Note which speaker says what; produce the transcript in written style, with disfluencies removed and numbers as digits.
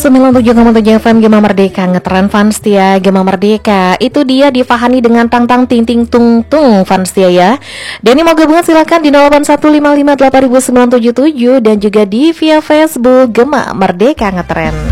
Speaker 1: 97,7 FM Gema Merdeka ngetren Fanstia Gema Merdeka. Itu dia di Fahani dengan Tang Tang Ting Ting Tung Tung Fanstia ya. Dan ini mau gabungan silakan di 0815580977 dan juga di via Facebook Gema Merdeka ngetren.